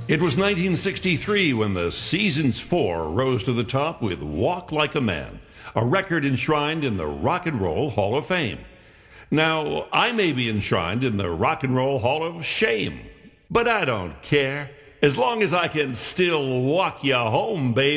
It was 1963 when the Seasons 4 rose to the top with Walk Like a Man, a record enshrined in the Rock and Roll Hall of Fame. Now, I may be enshrined in the Rock and Roll Hall of Shame, but I don't care, as long as I can still walk you home, baby.